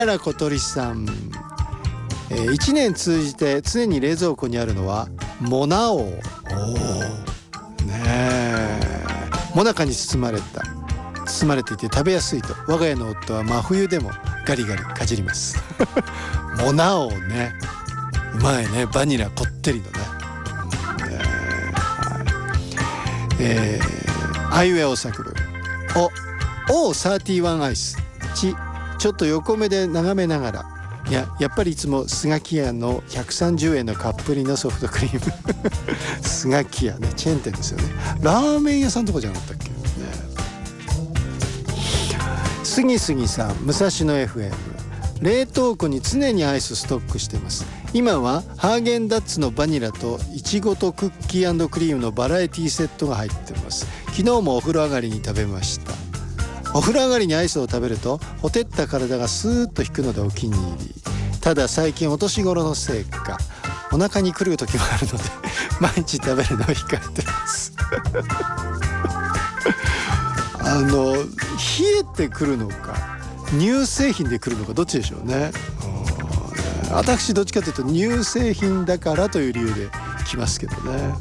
ら小鳥さん、1年通じて常に冷蔵庫にあるのはモナ王。ねえ、モナカに包まれていて食べやすいと我が家の夫は真冬でもガリガリかじりますモナ王ね、うまいね。バニラこってりのね、アイウェオ作文O31 アイスちょっと横目で眺めながら、やっぱりいつもスガキヤの130円のカップリのソフトクリームスガキヤね、チェーン店ですよね。ラーメン屋さんとかじゃなかったっけね。すぎすぎさん、武蔵野 FM、 冷凍庫に常にアイスストックしてます。今はハーゲンダッツのバニラとイチゴとクッキー&クリームのバラエティセットが入ってます。昨日もお風呂上がりに食べました。お風呂上がりにアイスを食べるとほてった体がスーッと引くのでお気に入り。ただ最近お年頃のせいかお腹に来る時もあるので毎日食べるのを控えてます冷えてくるのか乳製品で来るのかどっちでしょうね。私どっちかというと乳製品だからという理由で来ますけどね。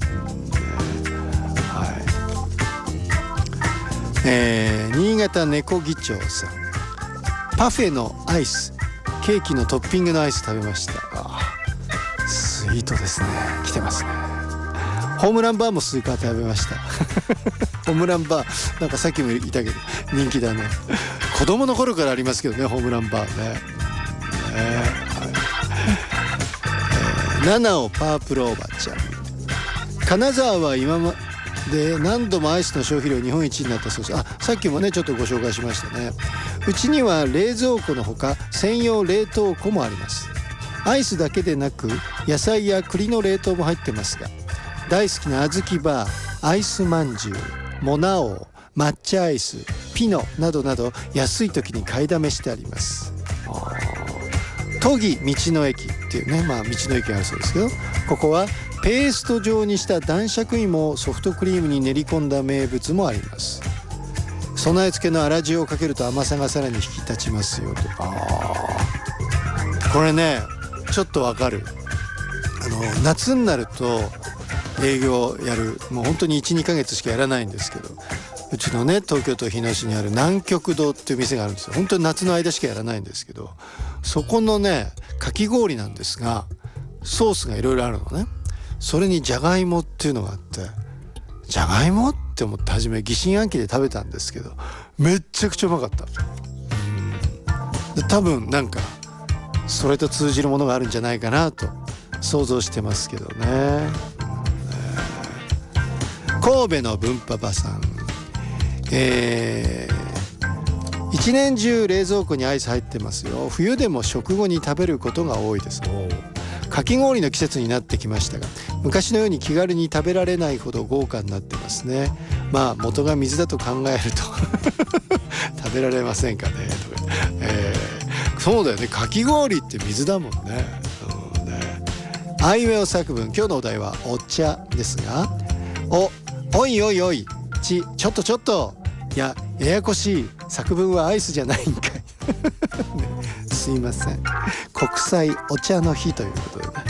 新潟猫議長さん、パフェのアイス、ケーキのトッピングのアイス食べました。スイートですね。来てますね。ホームランバーもスイカ食べましたホームランバーなんかさっきも言ったけど人気だね。子供の頃からありますけどね、ホームランバーね。7をパープルおばちゃん、金沢は今まで何度もアイスの消費量日本一になったそうです。さっきもねちょっとご紹介しましたね。うちには冷蔵庫のほか専用冷凍庫もあります。アイスだけでなく野菜や栗の冷凍も入ってますが、大好きな小豆バー、アイスまんじゅう、モナオ、抹茶アイス、ピノなどなど安い時に買いだめしてあります。都議道の駅っていうね、道の駅があるそうですけど、ここはペースト状にした男爵芋をソフトクリームに練り込んだ名物もあります。備え付けの粗塩をかけると甘さがさらに引き立ちますよと。これねちょっとわかる。夏になると営業やる、もう本当に 1,2 ヶ月しかやらないんですけど、うちのね東京都日野市にある南極堂っていう店があるんですよ。本当に夏の間しかやらないんですけど、そこのねかき氷なんですがソースがいろいろあるのね。それにじゃがいもっていうのがあって、じゃがいもって思って初め疑心暗鬼で食べたんですけど、めっちゃくちゃうまかった。で多分なんかそれと通じるものがあるんじゃないかなと想像してますけどね。神戸の文パパさん、一年中冷蔵庫にアイス入ってますよ。冬でも食後に食べることが多いです。かき氷の季節になってきましたが、昔のように気軽に食べられないほど豪華になってますね。元が水だと考えると食べられませんかねとか、そうだよね、かき氷って水だもんね。あいうえお作文、今日のお題はお茶ですが、おいおいおいちょっとややこしい、作文はアイスじゃないんかいすいません、国際お茶の日ということでね。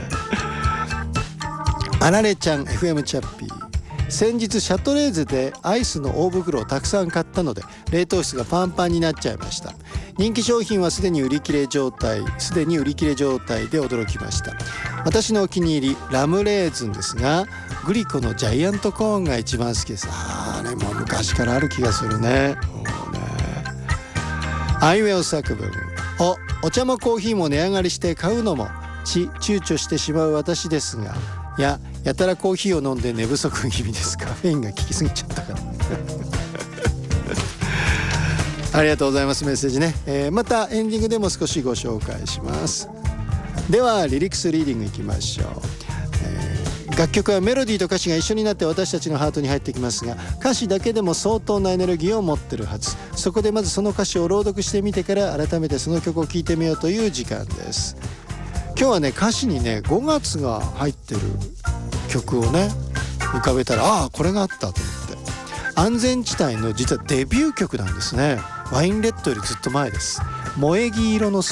あられちゃん FM チャッピー、先日シャトレーゼでアイスの大袋をたくさん買ったので冷凍室がパンパンになっちゃいました。人気商品はすでに売り切れ状態で驚きました。私のお気に入りラムレーズンですが、グリコのジャイアントコーンが一番好きです。あれも昔からある気がするね。あいうえお作文、お茶もコーヒーも値上がりして買うのも躊躇してしまう私ですが、やたらコーヒーを飲んで寝不足気味です。カフェインが効きすぎちゃったからありがとうございます。メッセージね、またエンディングでも少しご紹介します。ではリリックスリーディングいきましょう。楽曲はメロディーと歌詞が一緒になって私たちのハートに入ってきますが、歌詞だけでも相当なエネルギーを持ってるはず。そこでまずその歌詞を朗読してみてから改めてその曲を聴いてみようという時間です。今日はね歌詞にね5月が入ってる曲をね浮かべたら、これがあったと思って、安全地帯の実はデビュー曲なんですね。ワインレッドよりずっと前です。 萌え木色の